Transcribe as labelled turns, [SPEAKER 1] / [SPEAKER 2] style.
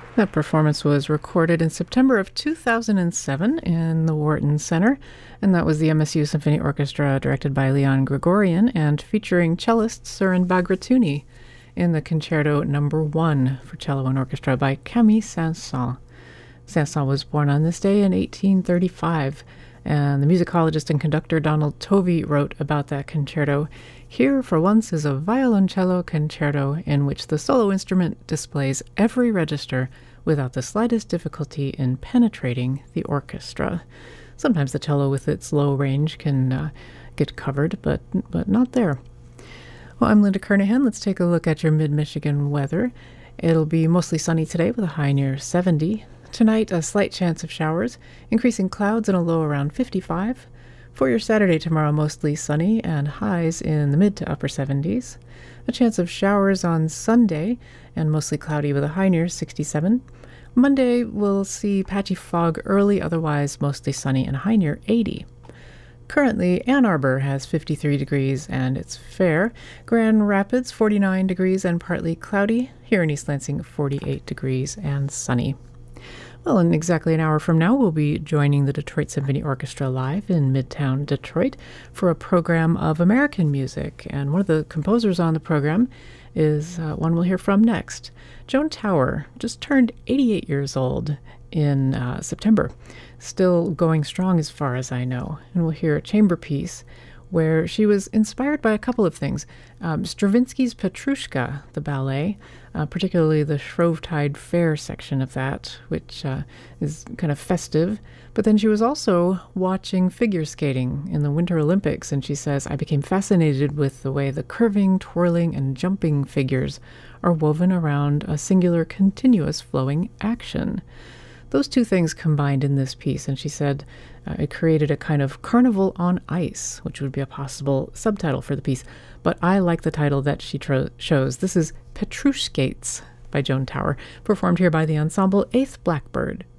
[SPEAKER 1] That performance was recorded in September of 2007 in the Wharton Center, and that was the MSU Symphony Orchestra directed by Leon Gregorian and featuring cellist Søren Bagratuni in the Concerto No. 1 for cello and orchestra by Camille Saint-Saëns. Saint-Saëns was born on this day in 1835, and the musicologist and conductor Donald Tovey wrote about that concerto, "Here, for once, is a violoncello concerto in which the solo instrument displays every register without the slightest difficulty in penetrating the orchestra." Sometimes the cello with its low range can get covered, but not there. Well, I'm Linda Kernahan. Let's take a look at your mid-Michigan weather. It'll be mostly sunny today with a high near 70. Tonight, a slight chance of showers, increasing clouds and a low around 55. For your Saturday tomorrow, mostly sunny and highs in the mid to upper 70s. A chance of showers on Sunday and mostly cloudy with a high near 67. Monday, we'll see patchy fog early, otherwise mostly sunny and a high near 80. Currently, Ann Arbor has 53 degrees and it's fair. Grand Rapids, 49 degrees and partly cloudy. Here in East Lansing, 48 degrees and sunny. Well, in exactly an hour from now, we'll be joining the Detroit Symphony Orchestra live in Midtown Detroit for a program of American music. And one of the composers on the program is one we'll hear from next. Joan Tower just turned 88 years old in September, still going strong as far as I know. And we'll hear a chamber piece where she was inspired by a couple of things. Stravinsky's Petrushka, the ballet, particularly the Shrovetide Fair section of that, which is kind of festive. But then she was also watching figure skating in the Winter Olympics, and she says, "I became fascinated with the way the curving, twirling, and jumping figures are woven around a singular, continuous flowing action." Those two things combined in this piece, and she said it created a kind of carnival on ice, which would be a possible subtitle for the piece. But I like the title that she chose. This is Petrushkates by Joan Tower, performed here by the ensemble Eighth Blackbird.